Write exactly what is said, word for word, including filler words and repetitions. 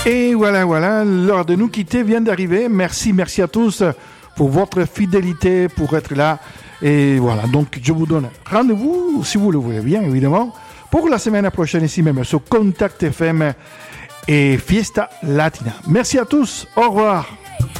Et voilà, voilà, l'heure de nous quitter vient d'arriver. Merci, merci à tous pour votre fidélité, pour être là. Et voilà, donc je vous donne rendez-vous, si vous le voulez bien, évidemment, pour la semaine prochaine ici même sur Contact F M et Fiesta Latina. Merci à tous, au revoir.